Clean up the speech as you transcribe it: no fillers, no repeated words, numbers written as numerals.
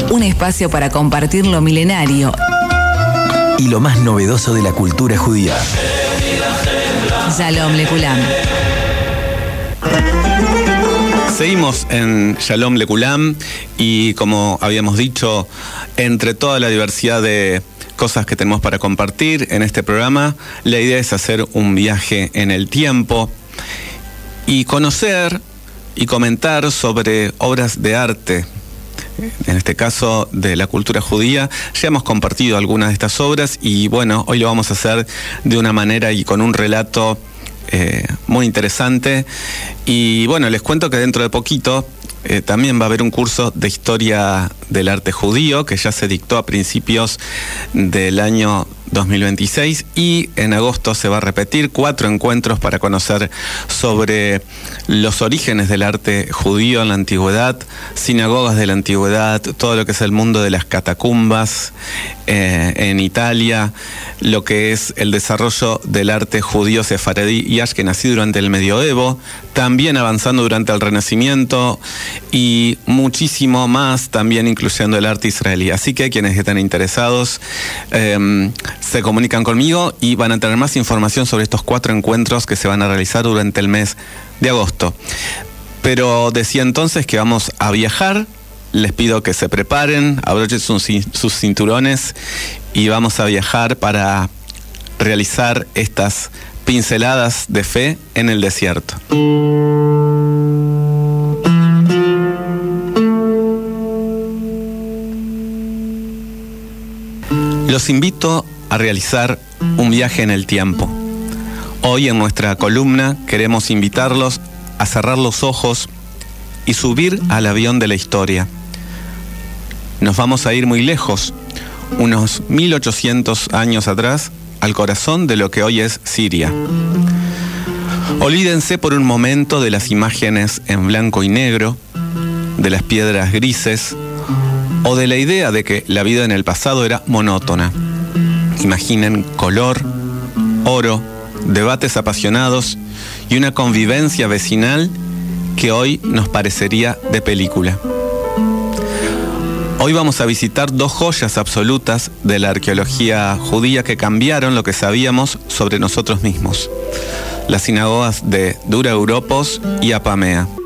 Un espacio para compartir lo milenario y lo más novedoso de la cultura judía. Shalom Lekulam. Seguimos en Shalom Lekulam y, como habíamos dicho, entre toda la diversidad de cosas que tenemos para compartir en este programa, la idea es hacer un viaje en el tiempo y conocer y comentar sobre obras de arte. En este caso de la cultura judía. Ya hemos compartido algunas de estas obras y bueno, hoy lo vamos a hacer de una manera y con un relato muy interesante. Y bueno, les cuento que dentro de poquito también va a haber un curso de historia del arte judío que ya se dictó a principios del año 2026 y en agosto se va a repetir 4 encuentros para conocer sobre los orígenes del arte judío en la antigüedad, sinagogas de la antigüedad, todo lo que es el mundo de las catacumbas en Italia, lo que es el desarrollo del arte judío sefaradí y ashkenazí durante el medioevo, también avanzando durante el Renacimiento y muchísimo más, también incluyendo el arte israelí. Así que quienes están interesados se comunican conmigo y van a tener más información sobre estos 4 encuentros que se van a realizar durante el mes de agosto. Pero decía entonces que vamos a viajar. Les pido que se preparen, abrochen sus cinturones y vamos a viajar para realizar estas pinceladas de fe en el desierto. Los invito a realizar un viaje en el tiempo. Hoy en nuestra columna queremos invitarlos a cerrar los ojos y subir al avión de la historia. Nos vamos a ir muy lejos, unos 1800 años atrás, al corazón de lo que hoy es Siria. Olvídense por un momento de las imágenes en blanco y negro, de las piedras grises, o de la idea de que la vida en el pasado era monótona. Imaginen color, oro, debates apasionados y una convivencia vecinal que hoy nos parecería de película. Hoy vamos a visitar 2 joyas absolutas de la arqueología judía que cambiaron lo que sabíamos sobre nosotros mismos: las sinagogas de Dura Europos y Apamea.